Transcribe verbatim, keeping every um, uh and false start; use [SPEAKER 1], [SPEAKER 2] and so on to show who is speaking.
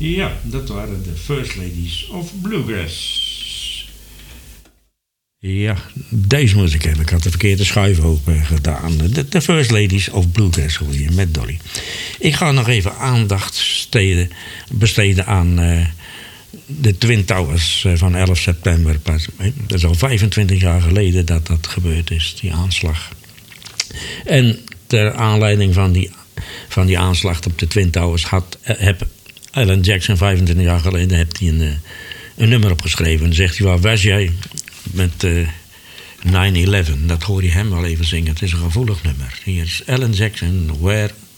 [SPEAKER 1] Ja, dat waren de First Ladies of Bluegrass. Ja, deze moest ik hebben. Ik had de verkeerde schuif open gedaan. De, de First Ladies of Bluegrass hoor je met Dolly. Ik ga nog even aandacht steden, besteden aan uh, de Twin Towers van elf september. Dat is al vijfentwintig jaar geleden dat dat gebeurd is, die aanslag. En ter aanleiding van die, van die aanslag op de Twin Towers had, heb Alan Jackson vijfentwintig jaar geleden heeft hij een, een nummer opgeschreven. En zegt hij, waar was jij met uh, nine eleven? Dat hoor je hem wel even zingen. Het is een gevoelig nummer. Hier is Alan Jackson, Where